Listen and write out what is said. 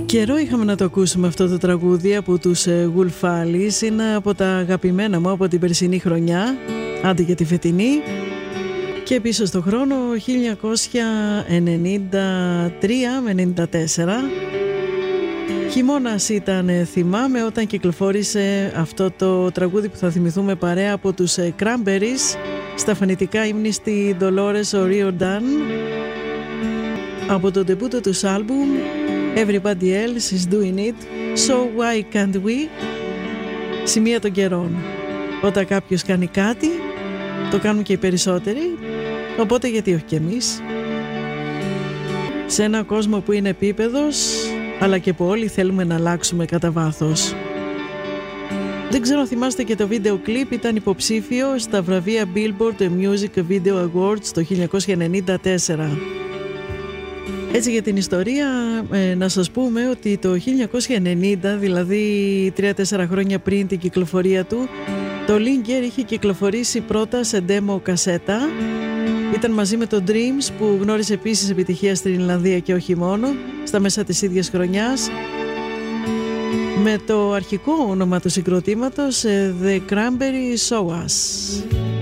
Καιρό είχαμε να το ακούσουμε αυτό το τραγούδι από τους Γουλφάλης. Είναι από τα αγαπημένα μου από την περσινή χρονιά, άντε για τη φετινή. Και πίσω στο χρόνο 1993 με 94. Χειμώνας ήταν, θυμάμαι, όταν κυκλοφόρησε αυτό το τραγούδι που θα θυμηθούμε παρέα από τους Cranberries στα φωνητικά ύμνη στη Dolores O'Riordan από το ντεμπούτο τους άλμπουμ Everybody Else is Doing It, So Why Can't We. Σημεία των καιρών. Όταν κάποιος κάνει κάτι, το κάνουν και οι περισσότεροι, οπότε γιατί όχι κι εμείς. Σε ένα κόσμο που είναι επίπεδος, αλλά και που όλοι θέλουμε να αλλάξουμε κατά βάθος. Δεν ξέρω αν θυμάστε και το βίντεο κλιπ, ήταν υποψήφιο στα βραβεία Billboard Music Video Awards το 1994. Έτσι για την ιστορία να σας πούμε ότι το 1990, δηλαδή 3-4 χρόνια πριν την κυκλοφορία του, το Linger είχε κυκλοφορήσει πρώτα σε demo κασέτα. Ήταν μαζί με το Dreams που γνώρισε επίσης επιτυχία στην Ιρλανδία και όχι μόνο, στα μέσα της ίδιας χρονιάς, με το αρχικό όνομα του συγκροτήματος The Cranberries Show Us.